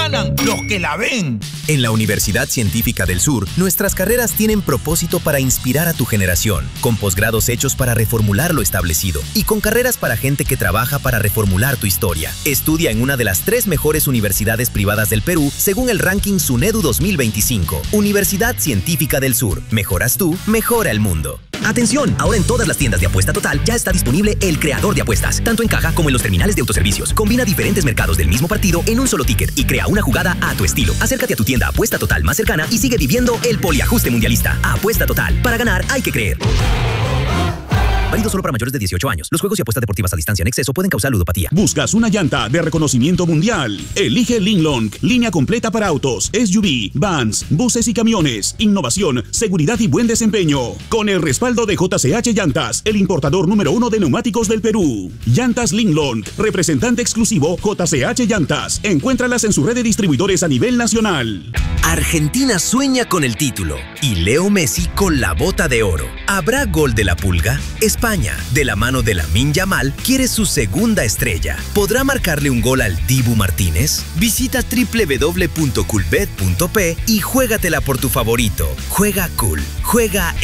ganan los que la ven. En la Universidad Científica del Sur, nuestras carreras tienen propósito para inspirar a tu generación, con posgrados hechos para reformular lo establecido y con carreras para gente que trabaja para reformular tu historia. Estudia en una de las 3 mejores universidades privadas del Perú, según el ranking SUNEDU 2025. Universidad Científica del Sur. Mejoras tú, mejora el mundo. ¡Atención! Ahora en todas las tiendas de Apuesta Total ya está disponible el creador de apuestas, tanto en caja como en los terminales de autoservicios. Combina diferentes mercados del mismo partido en un solo ticket y crea una jugada a tu estilo. Acércate a tu tienda Apuesta Total más cercana y sigue viviendo el poliajuste mundialista. Apuesta Total. Para ganar hay que creer. Válido solo para mayores de 18 años. Los juegos y apuestas deportivas a distancia en exceso pueden causar ludopatía. ¿Buscas una llanta de reconocimiento mundial? Elige Linglong, línea completa para autos, SUV, vans, buses y camiones. Innovación, seguridad y buen desempeño. Con el respaldo de JCH Llantas, el importador número 1 de neumáticos del Perú. Llantas Linglong, representante exclusivo JCH Llantas. Encuéntralas en su red de distribuidores a nivel nacional. Argentina sueña con el título y Leo Messi con la bota de oro. ¿Habrá gol de la Pulga? España, de la mano de Lamine Yamal, quiere su segunda estrella. ¿Podrá marcarle un gol al Dibu Martínez? Visita www.coolbet.p y juégatela por tu favorito. Juega cool, juega